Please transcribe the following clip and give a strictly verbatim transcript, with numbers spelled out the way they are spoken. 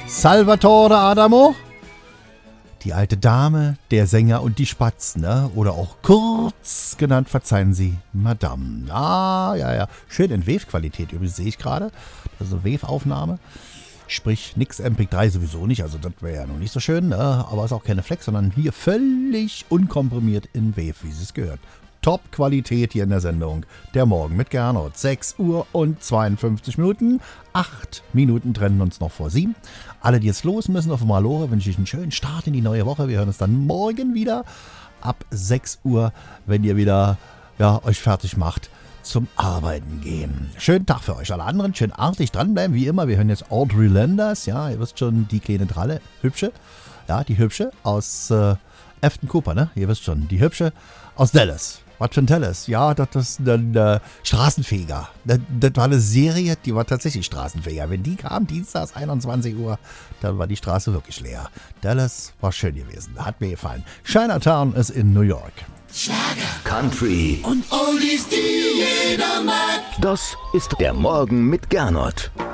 Salvatore Adamo, die alte Dame, der Sänger und die Spatzen, ne? Oder auch kurz genannt, verzeihen Sie, Madame. Ah, ja, ja. Schön in Wave-Qualität übrigens, sehe ich gerade. Das ist eine Wave-Aufnahme. Sprich, nix M P drei sowieso nicht, also das wäre ja noch nicht so schön, ne? Aber ist auch keine Flex, sondern hier völlig unkomprimiert in Wave, wie es gehört. Top-Qualität hier in der Sendung. Der Morgen mit Gernot. sechs Uhr und zweiundfünfzig Minuten. Acht Minuten trennen uns noch vor sieben. Alle, die jetzt los müssen auf Malore, wünsche ich einen schönen Start in die neue Woche. Wir hören uns dann morgen wieder ab sechs Uhr, wenn ihr wieder ja, euch fertig macht zum Arbeiten gehen. Schönen Tag für euch. Alle anderen schön artig dranbleiben, wie immer. Wir hören jetzt Audrey Landers. Ja, ihr wisst schon, die kleine Dralle. Hübsche. Ja, die Hübsche aus äh, Afton Cooper, ne? Ihr wisst schon, die Hübsche aus Dallas. Was für ein Dallas? Ja, das ist ein äh, Straßenfeger. Das, das war eine Serie, die war tatsächlich Straßenfeger. Wenn die kam, dienstags einundzwanzig Uhr, dann war die Straße wirklich leer. Dallas war schön gewesen. Hat mir gefallen. Chinatown ist in New York. Schlager, Country und Oldies, die jeder mag. Das ist der Morgen mit Gernot.